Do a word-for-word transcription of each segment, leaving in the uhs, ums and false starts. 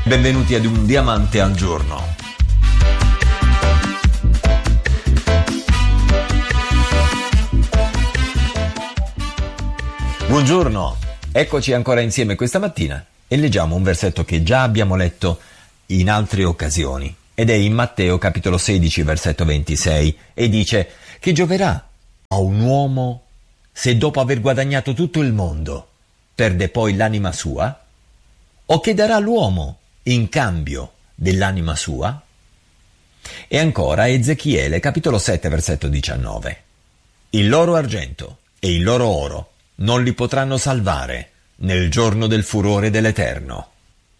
Benvenuti ad Un Diamante al Giorno. Buongiorno, eccoci ancora insieme questa mattina e leggiamo un versetto che già abbiamo letto in altre occasioni ed è in Matteo capitolo sedici versetto ventisei e dice: che gioverà a un uomo se dopo aver guadagnato tutto il mondo perde poi l'anima sua? O che darà l'uomo in cambio dell'anima sua? E ancora Ezechiele capitolo sette versetto diciannove: il loro argento e il loro oro non li potranno salvare nel giorno del furore dell'Eterno.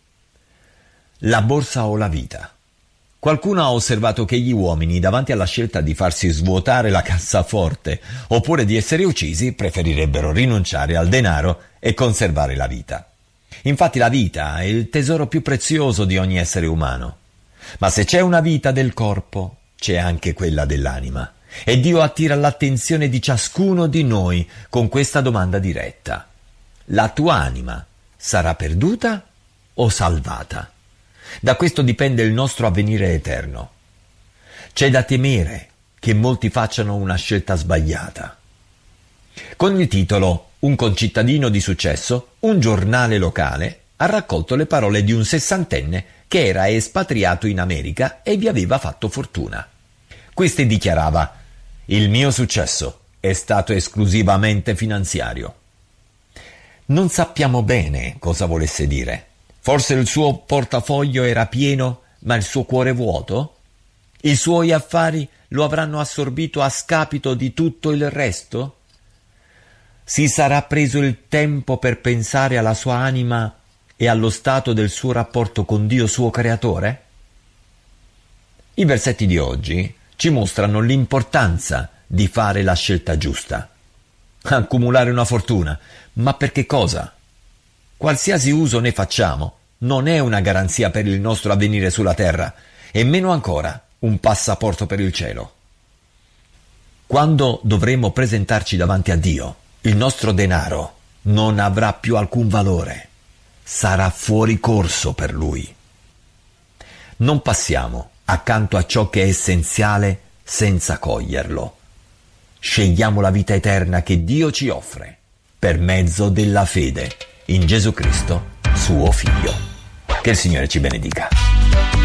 La borsa o la vita. Qualcuno ha osservato che gli uomini, davanti alla scelta di farsi svuotare la cassaforte oppure di essere uccisi, preferirebbero rinunciare al denaro e conservare la vita. Infatti la vita è il tesoro più prezioso di ogni essere umano. Ma se c'è una vita del corpo, c'è anche quella dell'anima. E Dio attira l'attenzione di ciascuno di noi con questa domanda diretta: la tua anima sarà perduta o salvata? Da questo dipende il nostro avvenire eterno. C'è da temere che molti facciano una scelta sbagliata. Con il titolo Un concittadino di successo, un giornale locale ha raccolto le parole di un sessantenne che era espatriato in America e vi aveva fatto fortuna. Questi dichiarava: il mio successo è stato esclusivamente finanziario. Non sappiamo bene cosa volesse dire. Forse il suo portafoglio era pieno, ma il suo cuore vuoto? I suoi affari lo avranno assorbito a scapito di tutto il resto? Si sarà preso il tempo per pensare alla sua anima e allo stato del suo rapporto con Dio suo creatore? I versetti di oggi ci mostrano l'importanza di fare la scelta giusta. Accumulare una fortuna, ma per che cosa? Qualsiasi uso ne facciamo non è una garanzia per il nostro avvenire sulla terra e meno ancora un passaporto per il cielo. Quando dovremo presentarci davanti a Dio, il nostro denaro non avrà più alcun valore, sarà fuori corso per Lui. Non passiamo accanto a ciò che è essenziale senza coglierlo. Scegliamo la vita eterna che Dio ci offre per mezzo della fede in Gesù Cristo, suo Figlio. Che il Signore ci benedica.